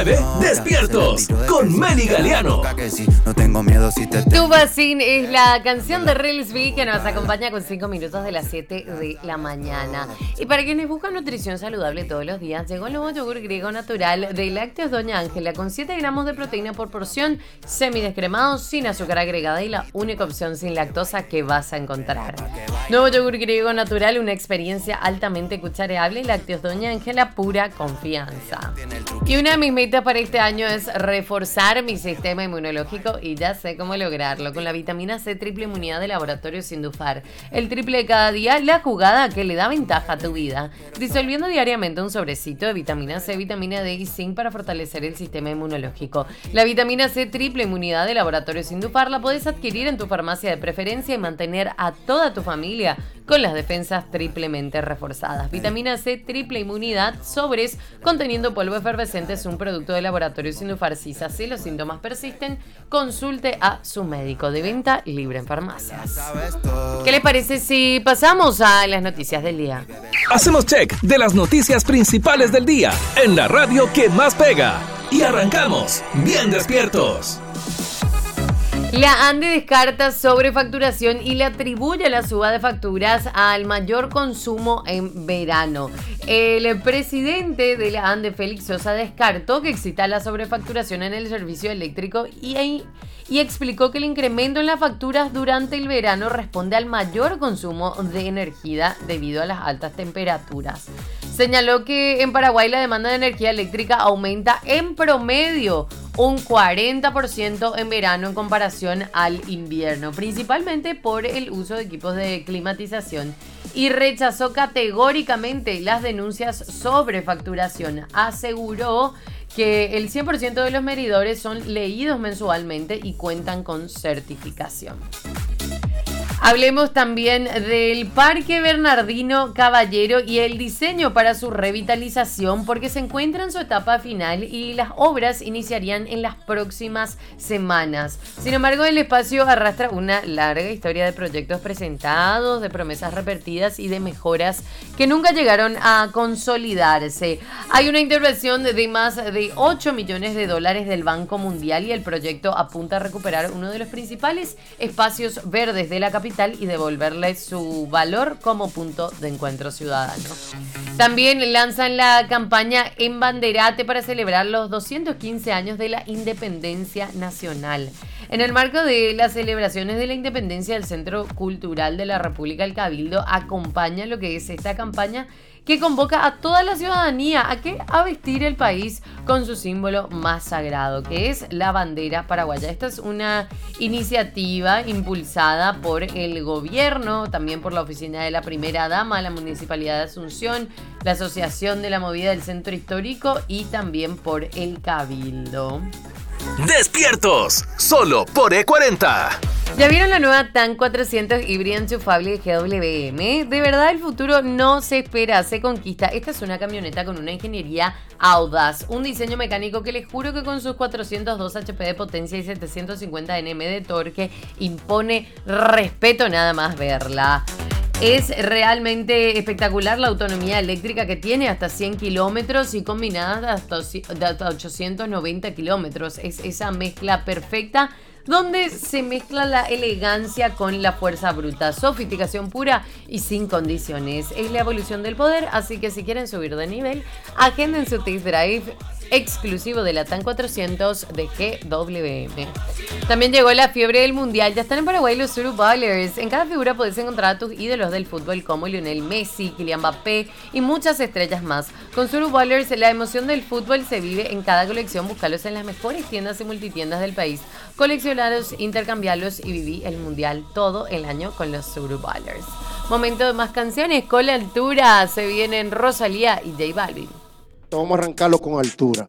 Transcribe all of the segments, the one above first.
9, Despiertos, con Meli Galeano. No tengo miedo si te Tu Vacín es la canción de Reels B que nos acompaña con 5 minutos de las 7 de la mañana. Y para quienes buscan nutrición saludable todos los días, llegó el nuevo yogur griego natural de Lácteos Doña Ángela con 7 gramos de proteína por porción, semidescremado, sin azúcar agregada y la única opción sin lactosa que vas a encontrar. Nuevo yogur griego natural, una experiencia altamente cuchareable. Lácteos Doña Ángela, pura confianza. Y una de mis metas para este año es reforzar mi sistema inmunológico y ya sé cómo lograrlo con la vitamina C triple inmunidad de Laboratorio Sindufar. El triple de cada día, la jugada que le da ventaja a tu vida. Disolviendo diariamente un sobrecito de vitamina C, vitamina D y zinc para fortalecer el sistema inmunológico. La vitamina C triple inmunidad de Laboratorio Sindufar la puedes adquirir en tu farmacia de preferencia y mantener a toda tu familia con las defensas triplemente reforzadas. Vitamina C triple inmunidad, sobres conteniendo polvo efervescente, es un producto de Laboratorio Sindufar. Si los síntomas persisten, consulte a su médico. De venta libre en farmacias. ¿Qué les parece si pasamos a las noticias del día? Hacemos check de las noticias principales del día en la radio que más pega. Y arrancamos bien despiertos. La ANDE descarta sobrefacturación y le atribuye la suba de facturas al mayor consumo en verano. El presidente de la ANDE, Félix Sosa, descartó que exista la sobrefacturación en el servicio eléctrico y explicó que el incremento en las facturas durante el verano responde al mayor consumo de energía debido a las altas temperaturas. Señaló que en Paraguay la demanda de energía eléctrica aumenta en promedio un 40% en verano en comparación al invierno, principalmente por el uso de equipos de climatización, y rechazó categóricamente las denuncias sobre facturación. Aseguró que el 100% de los medidores son leídos mensualmente y cuentan con certificación. Hablemos también del Parque Bernardino Caballero y el diseño para su revitalización, porque se encuentra en su etapa final y las obras iniciarían en las próximas semanas. Sin embargo, el espacio arrastra una larga historia de proyectos presentados, de promesas repetidas y de mejoras que nunca llegaron a consolidarse. Hay una intervención de más de 8 millones de dólares del Banco Mundial y el proyecto apunta a recuperar uno de los principales espacios verdes de la capital y devolverle su valor como punto de encuentro ciudadano. También lanzan la campaña Embanderate para celebrar los 215 años de la independencia nacional. En el marco de las celebraciones de la independencia, el Centro Cultural de la República, el Cabildo, acompaña lo que es esta campaña que convoca a toda la ciudadanía a vestir el país con su símbolo más sagrado, que es la bandera paraguaya. Esta es una iniciativa impulsada por el gobierno, también por la oficina de la Primera Dama, la Municipalidad de Asunción, la Asociación de la Movida del Centro Histórico y también por el Cabildo. Despiertos, solo por E40. ¿Ya vieron la nueva TAN 400 híbrida enchufable de GWM? De verdad el futuro no se espera, se conquista. Esta es una camioneta con una ingeniería audaz, un diseño mecánico que les juro que con sus 402 HP de potencia y 750 Nm de torque impone respeto nada más verla. Es realmente espectacular la autonomía eléctrica que tiene, hasta 100 kilómetros y combinada hasta 890 kilómetros. Es esa mezcla perfecta donde se mezcla la elegancia con la fuerza bruta, sofisticación pura y sin condiciones. Es la evolución del poder, así que si quieren subir de nivel, agenden su test drive exclusivo de la TAN 400 de GWM. También llegó la fiebre del mundial. Ya están en Paraguay los Suruballers. En cada figura podés encontrar a tus ídolos del fútbol como Lionel Messi, Kylian Mbappé y muchas estrellas más. Con Suruballers la emoción del fútbol se vive en cada colección. Búscalos en las mejores tiendas y multitiendas del país. Coleccionalos, intercambiarlos y viví el mundial todo el año con los Suruballers. Momento de más canciones. Con la altura se vienen Rosalía y J Balvin. Vamos a arrancarlo con altura.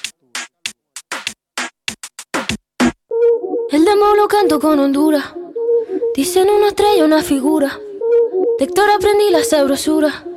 El demo lo canto con Honduras. Dicen una estrella, una figura. De Héctor aprendí la sabrosura.